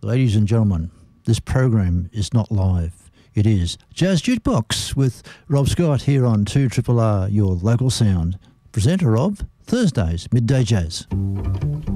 Ladies and gentlemen, this program is not live. It is Jazz Jukebox with Rob Scott here on 2RRR, your local sound. Presenter, Rob, Thursdays, Midday Jazz.